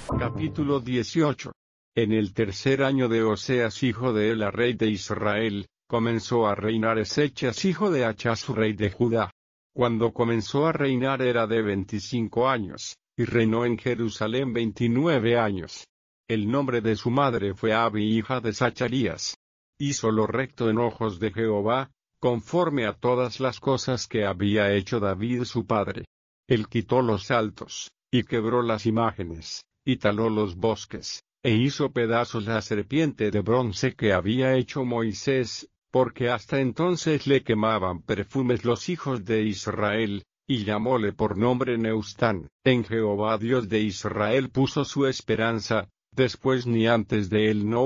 Capítulo 18. En el tercer año de Oseas hijo de Ela rey de Israel, comenzó a reinar Ezechas hijo de Achaz rey de Judá. Cuando comenzó a reinar era de 25 años, y reinó en Jerusalén 29 años. El nombre de su madre fue Abi hija de Zacarías. Hizo lo recto en ojos de Jehová, conforme a todas las cosas que había hecho David su padre. Él quitó los altos, y quebró las imágenes, y taló los bosques, e hizo pedazos la serpiente de bronce que había hecho Moisés, porque hasta entonces le quemaban perfumes los hijos de Israel, y llamóle por nombre Neustán. En Jehová Dios de Israel puso su esperanza, después ni antes de él no